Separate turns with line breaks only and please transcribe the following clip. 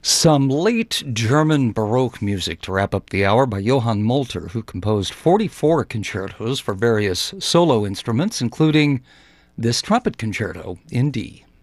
Some late German Baroque music to wrap up the hour by Johann Molter, who composed 44 concertos for various solo instruments, including this trumpet concerto in D.